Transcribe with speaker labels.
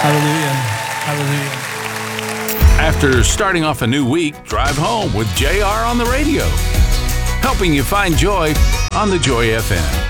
Speaker 1: Hallelujah. Hallelujah.
Speaker 2: After starting off a new week, drive home with JR on the radio, helping you find joy on the Joy FM.